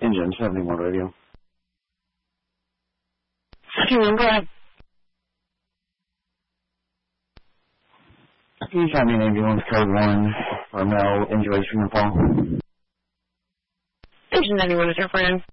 Engine 71 radio. 71, go ahead. Can you tell me an ambulance code 1 for male injuries from the fall? Engine 91 is your friend.